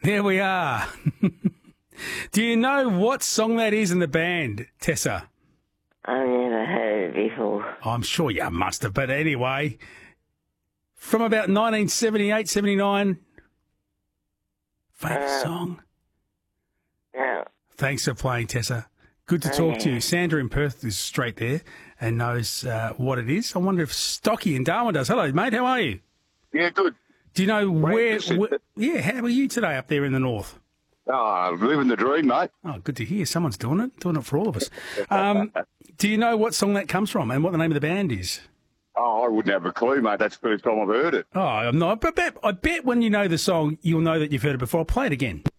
There we are. Do you know what song that is in the band, Tessa? I've never heard it before. I'm sure you must have, but anyway, from about 1978, 79, famous song. No. Thanks for playing, Tessa. Good to talk to you. Sandra in Perth is straight there and knows what it is. I wonder if Stocky in Darwin does. Hello, mate. How are you? Yeah, good. Do you know where how are you today up there in the north? Oh, living the dream, mate. Oh, good to hear. Someone's doing it for all of us. Do you know what song that comes from and what the name of the band is? Oh, I wouldn't have a clue, mate. That's the first time I've heard it. Oh, I'm not. But I bet when you know the song, you'll know that you've heard it before. I'll play it again.